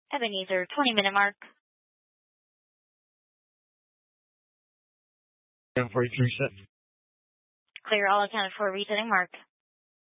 Ebenezer, 20-minute mark. 10:43 set. Clear, all accounted for, resetting mark.